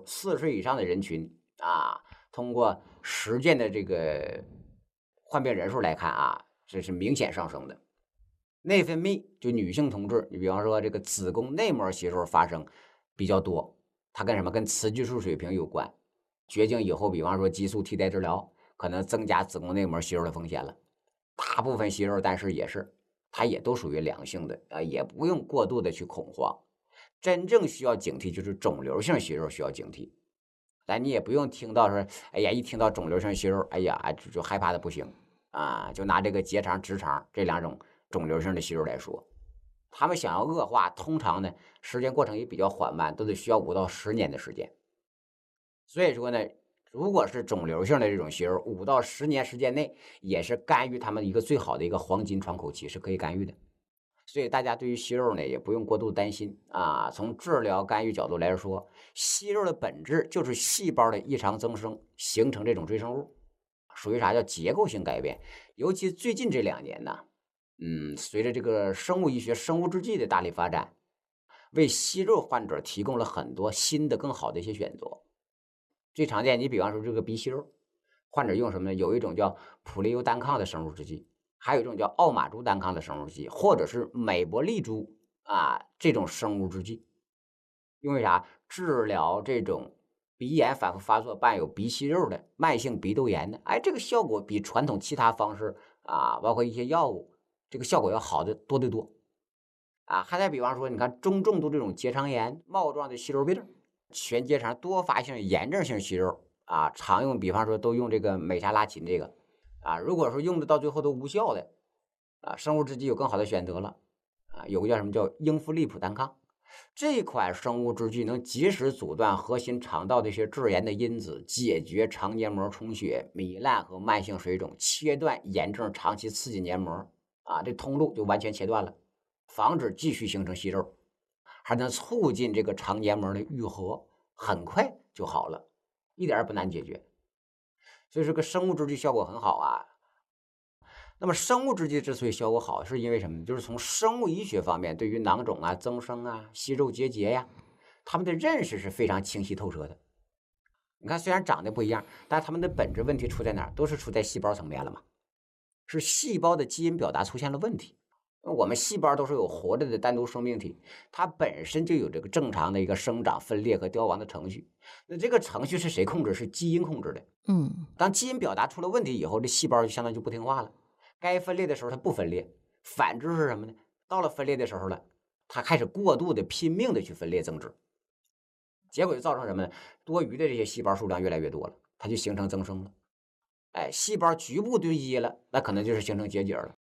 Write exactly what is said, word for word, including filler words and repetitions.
四十岁以上的人群啊，通过实践的这个患病人数来看啊，这是明显上升的。内分泌就女性同志，你比方说这个子宫内膜息肉发生比较多，它跟什么？跟雌激素水平有关。绝经以后，比方说激素替代治疗，可能增加子宫内膜息肉的风险了。大部分息肉，但是也是它也都属于良性的啊，也不用过度的去恐慌。真正需要警惕就是肿瘤性息肉需要警惕，但你也不用听到说，哎呀，一听到肿瘤性息肉，哎呀，就就害怕的不行啊。就拿这个结肠、直肠这两种肿瘤性的息肉来说，他们想要恶化，通常呢时间过程也比较缓慢，都得需要五到十年的时间。所以说呢，如果是肿瘤性的这种息肉，五到十年时间内也是干预他们一个最好的一个黄金窗口期，是可以干预的。所以大家对于息肉呢也不用过度担心啊。从治疗干预角度来说，息肉的本质就是细胞的异常增生，形成这种赘生物，属于啥叫结构性改变。尤其最近这两年呢，嗯，随着这个生物医学、生物制剂的大力发展，为息肉患者提供了很多新的、更好的一些选择。最常见，你比方说这个鼻息肉，患者用什么呢？有一种叫普利尤单抗的生物制剂，还有一种叫奥马珠单抗的生物制剂，或者是美博利珠啊这种生物制剂，因为啥？治疗这种鼻炎反复发作伴有鼻息肉的慢性鼻窦炎的，哎，这个效果比传统其他方式啊，包括一些药物，这个效果要好的多得多啊。还再比方说，你看中重度这种结肠炎、帽状的息肉病、全结肠多发性炎症性息肉啊，常用比方说都用这个美沙拉嗪这个啊。如果说用的到最后都无效的啊，生物制剂有更好的选择了啊，有个叫什么叫英夫利普单抗。这款生物制剂能及时阻断核心肠道的一些致炎的因子，解决肠黏膜充血、糜烂和慢性水肿，切断炎症长期刺激黏膜啊，这通路就完全切断了，防止继续形成息肉，还能促进这个肠黏膜的愈合，很快就好了，一点也不难解决。所以这个生物制剂效果很好啊。那么生物制剂之所以效果好，是因为什么？就是从生物医学方面，对于囊肿啊、增生啊、息肉结节呀，他们的认识是非常清晰透彻的。你看，虽然长得不一样，但他们的本质问题出在哪儿？都是出在细胞层面了嘛，是细胞的基因表达出现了问题。我们细胞都是有活着的单独生命体，它本身就有这个正常的一个生长、分裂和凋亡的程序。那这个程序是谁控制？是基因控制的。 嗯， 当基因表达出了问题以后，这细胞就相当于就不听话了。该分裂的时候它不分裂，反之是什么呢？到了分裂的时候了，它开始过度的拼命的去分裂增殖，结果就造成什么呢？多余的这些细胞数量越来越多了，它就形成增生了。哎，细胞局部堆积了，那可能就是形成结节了。